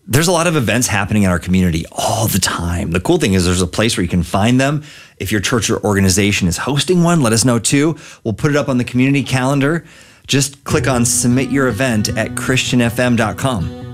There's a lot of events happening in our community all the time. The cool thing is there's a place where you can find them. If your church or organization is hosting one, let us know too. We'll put it up on the community calendar. Just click on submit your event at christianfm.com.